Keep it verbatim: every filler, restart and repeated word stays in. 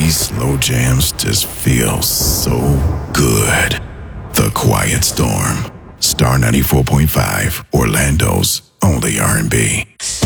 These slow jams just feel so good. The Quiet Storm. Star ninety-four point five, Orlando's only R and B.